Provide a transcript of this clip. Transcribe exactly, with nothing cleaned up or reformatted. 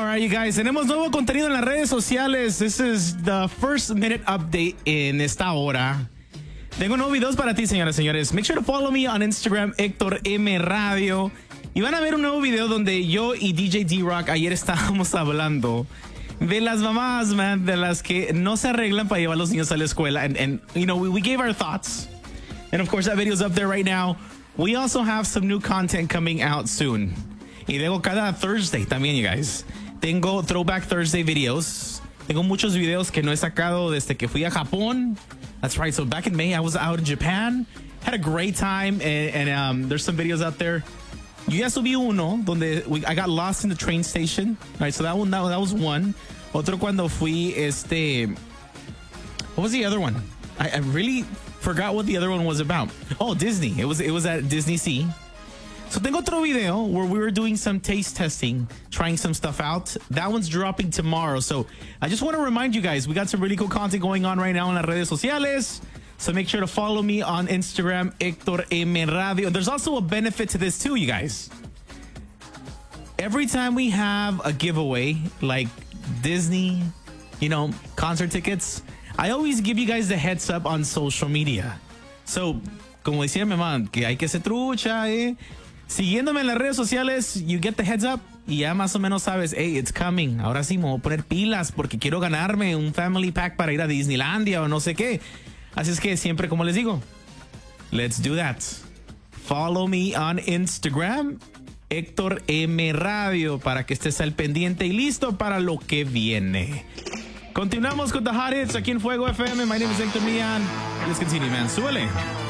right, you guys. Tenemos nuevo contenido en las redes sociales. This is the first minute update en esta hora. Tengo nuevos videos para ti, señoras y señores. Make sure to follow me on Instagram, Héctor M Radio. Y van a ver un nuevo video donde yo y D J D-Rock ayer estábamos hablando de las mamás, man, de las que no se arreglan para llevar a los niños a la escuela. And, and you know, we, we gave our thoughts. And of course, that video's up there right now. We also have some new content coming out soon. Y luego cada Thursday también, you guys. Tengo Throwback Thursday videos. Tengo muchos videos que no he sacado desde que fui a Japón. That's right. So back in May, I was out in Japan. Had a great time. And, and um, there's some videos out there. Yo ya subí uno donde we, I got lost in the train station. All right, so that one, that, that was one. Otro cuando fui, este... What was the other one? I, I really forgot what the other one was about. Oh, Disney. It was, it was at Disney Sea. So tengo otro video where we were doing some taste testing, trying some stuff out. That one's dropping tomorrow. So I just want to remind you guys, we got some really cool content going on right now on las redes sociales. So make sure to follow me on Instagram, Héctor M Radio. There's also a benefit to this too, you guys. Every time we have a giveaway, like Disney, you know, concert tickets, I always give you guys the heads up on social media. So, como decía mi mamá, que hay que ser trucha, eh. Siguiéndome en las redes sociales, you get the heads up y ya más o menos sabes, hey, it's coming. Ahora sí me voy a poner pilas porque quiero ganarme un family pack para ir a Disneylandia o no sé qué. Así es que siempre, como les digo, let's do that. Follow me on Instagram, Héctor M Radio, para que estés al pendiente y listo para lo que viene. Continuamos con The Hot Hits aquí en Fuego F M. My name is Héctor Millán. Let's continue, man. Súbele.